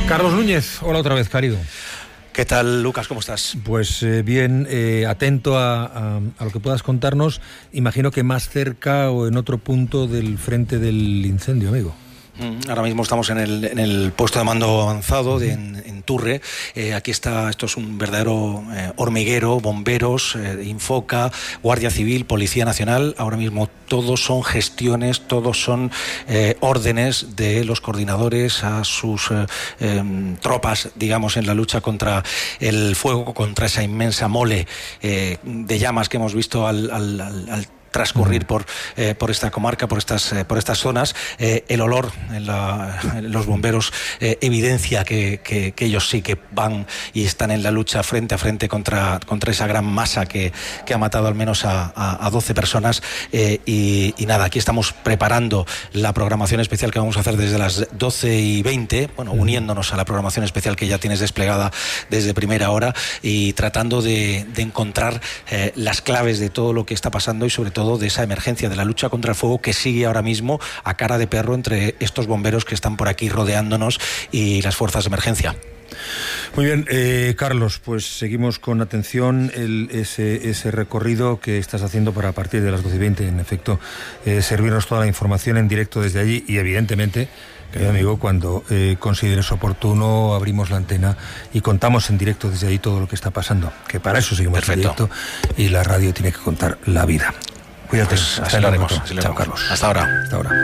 Carlos Núñez, hola otra vez, querido. ¿Qué tal, Lucas? ¿Cómo estás? Pues bien, atento a lo que puedas contarnos. Imagino que más cerca o en otro punto del frente del incendio, amigo. Ahora mismo estamos en el puesto de mando avanzado en Turre. Aquí está, esto es un verdadero hormiguero, bomberos, Infoca, Guardia Civil, Policía Nacional. Ahora mismo todos son gestiones, todos son órdenes de los coordinadores a sus tropas, digamos, en la lucha contra el fuego, contra esa inmensa mole de llamas que hemos visto al transcurrir por esta comarca, por estas zonas. El olor en los bomberos evidencia que ellos sí que van y están en la lucha frente a frente contra esa gran masa que ha matado al menos a 12 personas. Y nada, aquí estamos preparando la programación especial que vamos a hacer desde las 12:20, bueno, uniéndonos a la programación especial que ya tienes desplegada desde primera hora y tratando de encontrar las claves de todo lo que está pasando y sobre todo de esa emergencia, de la lucha contra el fuego que sigue ahora mismo a cara de perro entre estos bomberos que están por aquí rodeándonos y las fuerzas de emergencia. Muy bien, Carlos, pues seguimos con atención ese recorrido que estás haciendo para a partir de las 12:20, en efecto, servirnos toda la información en directo desde allí y evidentemente, querido amigo, cuando consideres oportuno abrimos la antena y contamos en directo desde allí todo lo que está pasando, que para eso seguimos en directo y la radio tiene que contar la vida. Cuídate, pues así lo haremos. Chao, Carlos. Hasta ahora. Hasta ahora.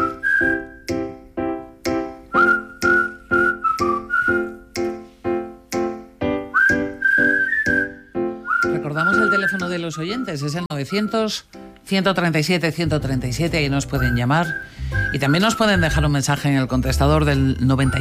Recordamos el teléfono de los oyentes, es el 900-137-137, ahí nos pueden llamar y también nos pueden dejar un mensaje en el contestador del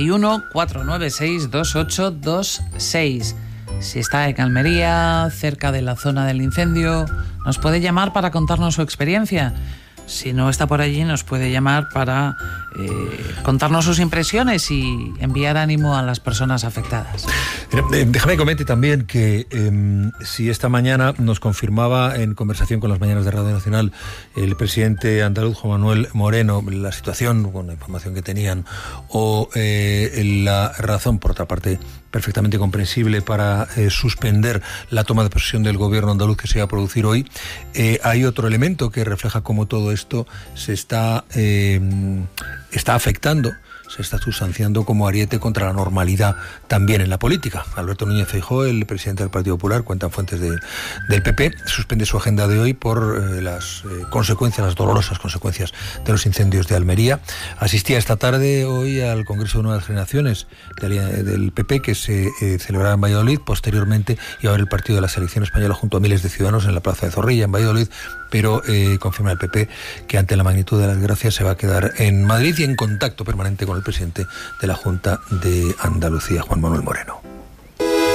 91-496-2826. Si está en Almería, cerca de la zona del incendio, nos puede llamar para contarnos su experiencia. Si no está por allí, nos puede llamar para contarnos sus impresiones y enviar ánimo a las personas afectadas. Déjame que comente también que si esta mañana nos confirmaba en conversación con las mañanas de Radio Nacional el presidente andaluz Juan Manuel Moreno la situación con la información que tenían o la razón, por otra parte perfectamente comprensible, para suspender la toma de posesión del gobierno andaluz que se va a producir hoy, hay otro elemento que refleja cómo todo esto se está afectando, se está sustanciando como ariete contra la normalidad también en la política. Alberto Núñez Feijóo, el presidente del Partido Popular, cuentan fuentes del PP, suspende su agenda de hoy por las dolorosas consecuencias de los incendios de Almería. Asistía esta tarde hoy al Congreso de Nuevas Generaciones del PP que se celebrará en Valladolid. Posteriormente iba a haber el partido de la selección española junto a miles de ciudadanos en la Plaza de Zorrilla, en Valladolid, pero confirma el PP que ante la magnitud de las desgracias se va a quedar en Madrid y en contacto permanente con el presidente de la Junta de Andalucía, Juan Manuel Moreno.